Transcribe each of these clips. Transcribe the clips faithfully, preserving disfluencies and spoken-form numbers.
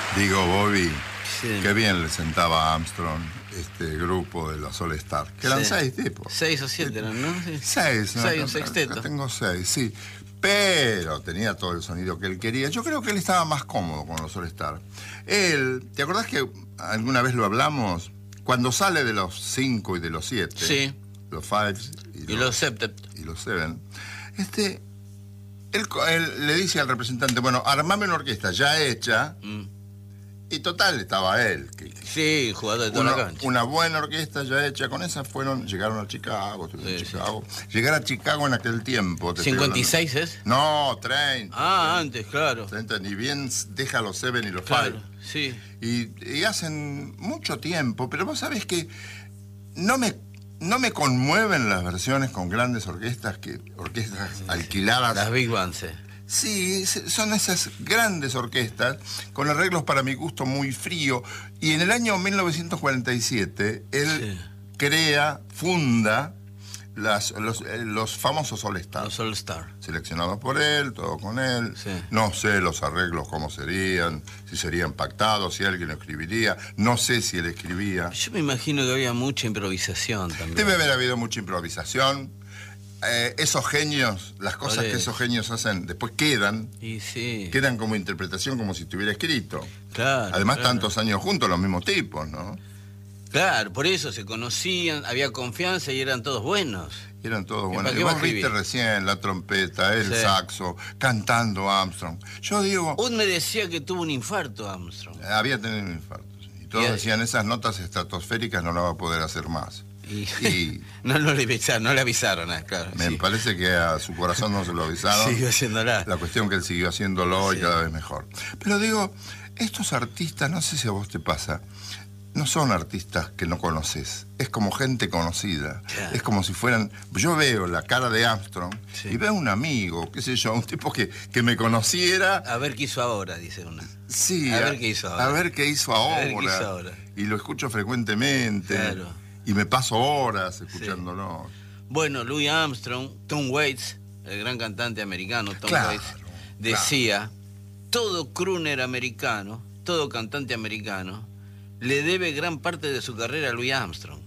Digo, Bobby, Sí. qué bien le sentaba a Armstrong este grupo de los All Star. Que eran Sí. seis tipos. Seis o siete eran, ¿no? Sí. Seis, ¿no? Seis, un Acá- sexteto. acá tengo seis, sí. Pero tenía todo el sonido que él quería. Yo creo que él estaba más cómodo con los All Star. Él, ¿te acordás que alguna vez lo hablamos? Cuando sale de los cinco y de los siete, Sí. los Fives y, Y los septet. y los Seven, este, él, co- él le dice al representante, bueno, armame una orquesta ya hecha, Mm. y total estaba él. Que, que Sí, jugador de toda una, la cancha. una buena orquesta ya hecha, con esa fueron, llegaron a Chicago, estuvieron en Sí, sí. Chicago. Llegar a Chicago en aquel tiempo. te estoy ¿cincuenta y hablando- seis es? No, treinta. Ah, antes, claro. treinta, ni bien deja los Seven y los Claro, Five. sí. Y, y hacen mucho tiempo, pero vos sabés que no me, no me conmueven las versiones con grandes orquestas, que orquestas alquiladas. Las Big Bands. eh. Sí, se- son esas grandes orquestas con arreglos para mi gusto muy frío. Y en el año mil novecientos cuarenta y siete él Sí. crea, funda las, los, eh, los famosos All Stars. Los All Star. Seleccionados por él, todo con él. Sí. No sé los arreglos cómo serían, si serían pactados, si alguien lo escribiría. No sé si él escribía. Yo me imagino que había mucha improvisación también. Debe haber habido mucha improvisación. Eh, esos genios, las cosas Por que eso. esos genios hacen, después quedan. Y sí. Quedan como interpretación, como si estuviera escrito. Claro. Además, claro. tantos años juntos, los mismos tipos, ¿no? Claro, por eso se conocían, había confianza y eran todos buenos. Y eran todos ¿Y buenos. para Y qué va a vos viste escribir? recién la trompeta, el Sí. saxo, cantando Armstrong. Yo digo, Wood me decía que tuvo un infarto, Armstrong. había tenido un infarto. Sí. Y todos Y- decían, esas notas estratosféricas no las va a poder hacer más. Y, Y- no, no, le avisaron, no le avisaron, ah, claro. Me sí. parece que a su corazón no se lo avisaron. Siguió haciéndola. La cuestión que él siguió haciéndolo y Sí. cada vez mejor. Pero digo, estos artistas, no sé si a vos te pasa, no son artistas que no conoces, es como gente conocida. Claro. Es como si fueran, yo veo la cara de Armstrong Sí. y veo un amigo, qué sé yo, un tipo que, que me conociera. A ver qué hizo ahora, dice una. Sí, A ver qué hizo ahora. A ver qué hizo A ahora. ver qué hizo ahora. Y lo escucho frecuentemente. Claro. Y me paso horas escuchándolo. Bueno, Louis Armstrong, Tom Waits, el gran cantante americano, Tom Claro, Waits, decía, todo crooner americano, todo cantante americano, le debe gran parte de su carrera a Louis Armstrong.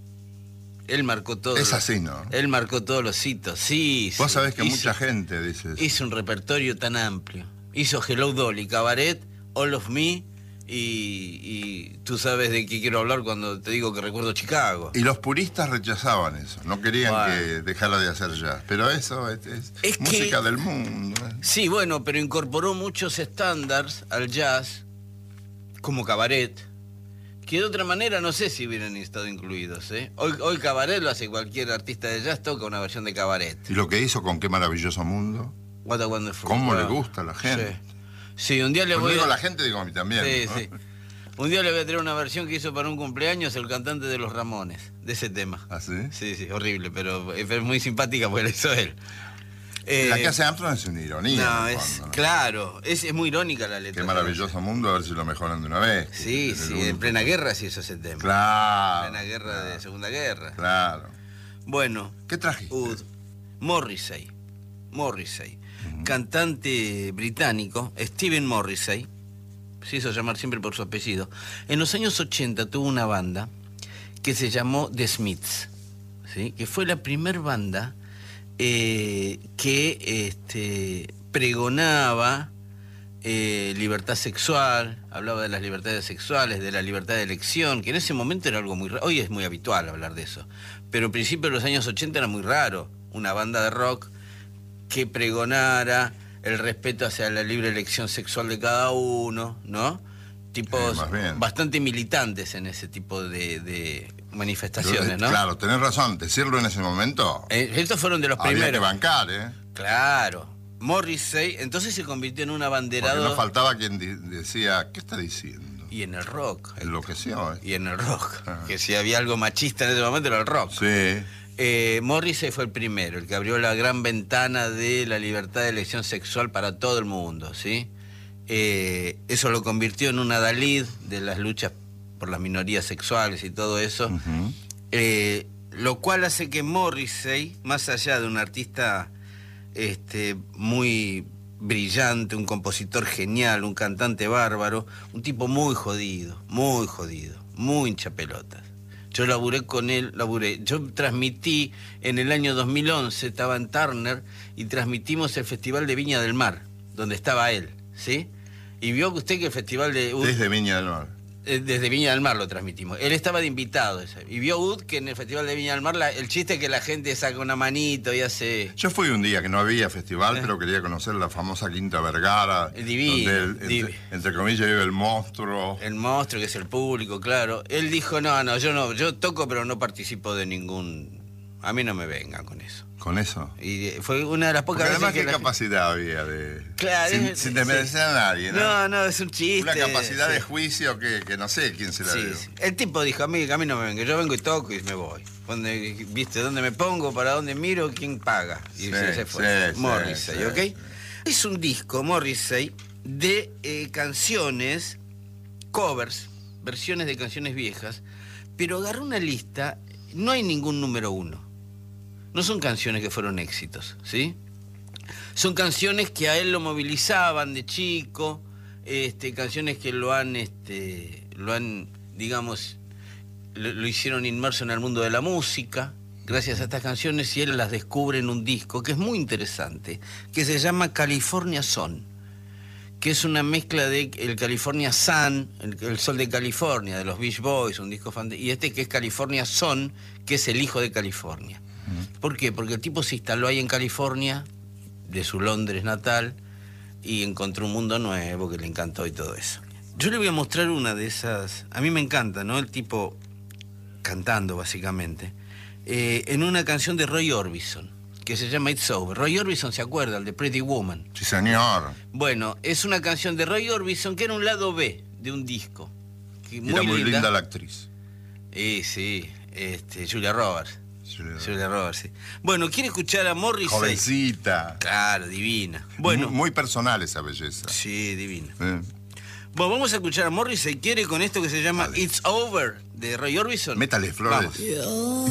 Él marcó todo. Es así, ¿no? Él marcó todos los hitos, sí. Vos sí. sabés que hizo, mucha gente dice eso. hizo un repertorio tan amplio. Hizo Hello Dolly, Cabaret, All of Me, y, y tú sabes de qué quiero hablar cuando te digo que recuerdo Chicago. Y los puristas rechazaban eso, no querían Bueno. que dejara de hacer jazz. Pero eso es, es Es que- música del mundo. ¿eh? Sí, bueno, pero incorporó muchos estándares al jazz, como Cabaret, que de otra manera no sé si hubieran estado incluidos. ¿eh? Hoy, hoy Cabaret lo hace cualquier artista de jazz, toca una versión de Cabaret. Y lo que hizo con Qué Maravilloso Mundo, What a Wonderful cómo World. le gusta a la gente. Sí, Sí, un día le Cuando voy digo a... a la gente, digo a mí también. Sí, ¿no? sí. Un día le voy a traer una versión que hizo para un cumpleaños el cantante de Los Ramones, de ese tema. ¿Ah, sí? Sí, sí, horrible, pero es muy simpática porque la hizo él. Eh, La que hace Armstrong es una ironía. No, en el es fondo, ¿no? claro, es, es muy irónica la letra. Qué maravilloso mundo, a ver si lo mejoran de una vez. Sí, Es el sí, único. en plena guerra se hizo ese tema. Claro. En plena guerra claro, de Segunda Guerra. Claro. Bueno, ¿Qué trajiste? Ud, Morrissey, Morrissey, cantante británico, Stephen Morrissey, se hizo llamar siempre por su apellido. En los años ochenta tuvo una banda que se llamó The Smiths, ¿sí? Que fue la primer banda eh, que este, pregonaba eh, libertad sexual, hablaba de las libertades sexuales, de la libertad de elección, que en ese momento era algo muy raro. Hoy es muy habitual hablar de eso, pero en principio de los años ochenta era muy raro una banda de rock que pregonara el respeto hacia la libre elección sexual de cada uno, ¿no? Tipos Sí, más bien. bastante militantes en ese tipo de, de manifestaciones, ¿no? Claro, tenés razón, decirlo en ese momento. Eh, estos fueron de los Había que primeros. bancar, ¿eh? Claro. Morrissey, entonces se convirtió en un Porque abanderado. no faltaba quien di- decía, ¿qué está diciendo? Y en el rock. Enloqueció, ¿eh? Y en el rock. Ah. Que si había algo machista en ese momento era el rock. Sí. Eh, Morrissey fue el primero, el que abrió la gran ventana de la libertad de elección sexual para todo el mundo, ¿sí? Eh, eso lo convirtió en un adalid de las luchas por las minorías sexuales y todo eso, Ujú. eh, lo cual hace que Morrissey, más allá de un artista este, muy brillante, un compositor genial, un cantante bárbaro, un tipo muy jodido, muy jodido, muy hinchapelotas. Yo laburé con él, laburé. Yo transmití en el año dos mil once, estaba en Turner, y transmitimos el Festival de Viña del Mar, donde estaba él, ¿sí? Y vio usted que el Festival de... Desde Viña del Mar. Desde Viña del Mar lo transmitimos. Él estaba de invitado. Ese. Y vio Ud que en el Festival de Viña del Mar la, el chiste es que la gente saca una manito y hace... Yo fui un día que no había festival, ¿Eh? pero quería conocer la famosa Quinta Vergara. Divino, donde el, divi- entre, entre comillas vive el monstruo. El monstruo, que es el público, claro. Él dijo, no, no, yo no, yo toco, pero no participo de ningún... A mí no me vengan con eso. Con eso. Y fue una de las pocas Porque además, veces que ¿qué la- capacidad había de...? Claro, sin, es- sin desmerecer a nadie, ¿no? No, no, es un chiste. Una capacidad sí. de juicio que, que no sé quién se la Sí, dio. sí. El tipo dijo, a mí, a mí no me venga, yo vengo y toco y me voy. Donde, ¿viste? ¿Dónde me pongo? ¿Para dónde miro? ¿Quién paga? Y Sí, se, se fue. sí, Morrissey, sí, ¿ok? sí. Es un disco, Morrissey, de eh, canciones, covers, versiones de canciones viejas, pero agarró una lista, no hay ningún número uno. No son canciones que fueron éxitos, ¿sí? Son canciones que a él lo movilizaban de chico, este, canciones que lo han, este, lo han, digamos, lo, lo hicieron inmerso en el mundo de la música, gracias a estas canciones, y él las descubre en un disco que es muy interesante, que se llama California Sun, que es una mezcla de el California Sun, el, el sol de California, de los Beach Boys, un disco fan de, y este que es California Sun, que es el hijo de California. ¿Por qué? Porque el tipo se instaló ahí en California, de su Londres natal, y encontró un mundo nuevo que le encantó y todo eso. Yo le voy a mostrar una de esas... A mí me encanta, ¿no? El tipo cantando, básicamente, eh, en una canción de Roy Orbison, que se llama It's Over. Roy Orbison, ¿se acuerda? El de Pretty Woman. Sí, señor. Bueno, es una canción de Roy Orbison que era un lado B de un disco. Que Muy Era muy linda la actriz. Eh, sí, este, Julia Roberts. Julia, Julia Roberts, sí. Bueno, ¿quiere escuchar a Morrissey? Jovencita. Claro, divina. Bueno, muy, muy personal esa belleza. sí, divina. Eh. Bueno, vamos a escuchar a Morrissey. ¿Quiere con esto que se llama Dale. It's Over de Roy Orbison? Métale flores. Vamos.